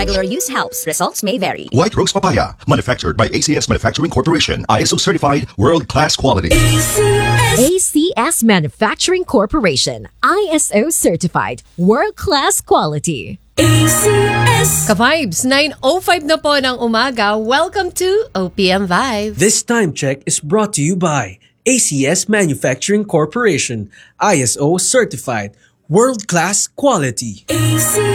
Regular use helps. Results may vary. White Rose Papaya, manufactured by ACS Manufacturing Corporation. ISO certified, world-class quality. ACS Manufacturing Corporation. ISO certified. World-class quality. Ka-Vibes, 9:05 na po ng umaga. Welcome to OPM Vibe. This time check is brought to you by ACS Manufacturing Corporation. ISO certified. World-class quality.